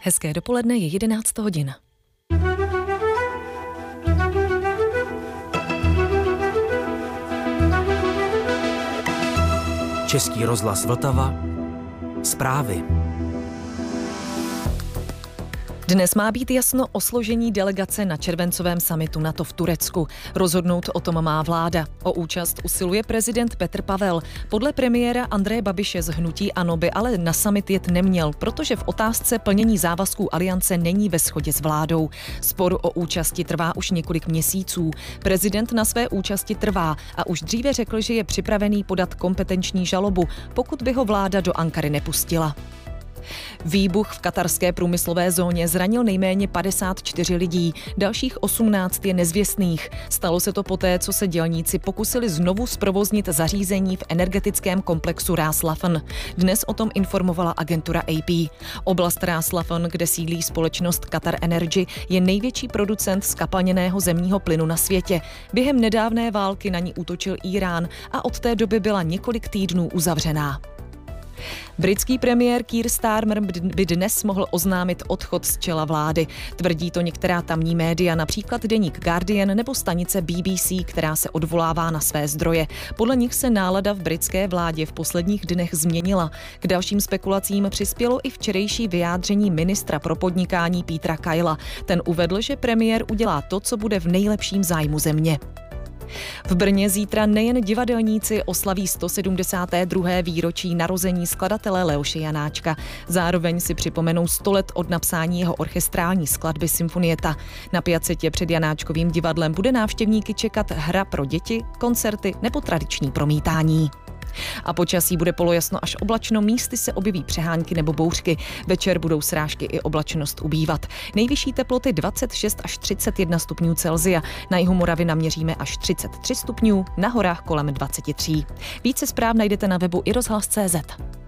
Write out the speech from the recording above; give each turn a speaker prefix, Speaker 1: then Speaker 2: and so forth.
Speaker 1: Hezké dopoledne, je 11 hodin.
Speaker 2: Český rozhlas Vltava. Zprávy.
Speaker 1: Dnes má být jasno o složení delegace na červencovém summitu NATO v Turecku. Rozhodnout o tom má vláda. O účast usiluje prezident Petr Pavel. Podle premiéra Andreje Babiše z hnutí ANO by ale na summit jet neměl, protože v otázce plnění závazků aliance není ve shodě s vládou. Spor o účasti trvá už několik měsíců. Prezident na své účasti trvá a už dříve řekl, že je připravený podat kompetenční žalobu, pokud by ho vláda do Ankary nepustila. Výbuch v katarské průmyslové zóně zranil nejméně 54 lidí, dalších 18 je nezvěstných. Stalo se to poté, co se dělníci pokusili znovu zprovoznit zařízení v energetickém komplexu Ras Laffan. Dnes o tom informovala agentura AP. Oblast Ras Laffan, kde sídlí společnost Qatar Energy, je největší producent zkapalněného zemního plynu na světě. Během nedávné války na ní útočil Írán a od té doby byla několik týdnů uzavřená. Britský premiér Keir Starmer by dnes mohl oznámit odchod z čela vlády. Tvrdí to některá tamní média, například deník Guardian nebo stanice BBC, která se odvolává na své zdroje. Podle nich se nálada v britské vládě v posledních dnech změnila. K dalším spekulacím přispělo i včerejší vyjádření ministra pro podnikání Petera Kyla. Ten uvedl, že premiér udělá to, co bude v nejlepším zájmu země. V Brně zítra nejen divadelníci oslaví 172. výročí narození skladatele Leoše Janáčka. Zároveň si připomenou 100 let od napsání jeho orchestrální skladby Symfonieta. Na Piacetě před Janáčkovým divadlem bude návštěvníky čekat hra pro děti, koncerty nebo tradiční promítání. A počasí bude polojasno až oblačno, místy se objeví přehánky nebo bouřky. Večer budou srážky i oblačnost ubývat. Nejvyšší teploty 26 až 31 stupňů Celsia. Na jihu Moravy naměříme až 33 stupňů, na horách kolem 23. Více zpráv najdete na webu iRozhlas.cz.